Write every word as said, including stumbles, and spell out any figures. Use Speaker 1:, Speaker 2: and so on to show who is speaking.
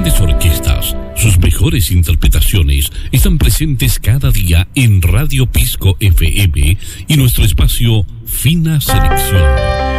Speaker 1: grandes orquestas, sus mejores interpretaciones están presentes cada día en Radio Pisco F M y nuestro espacio Fina Selección.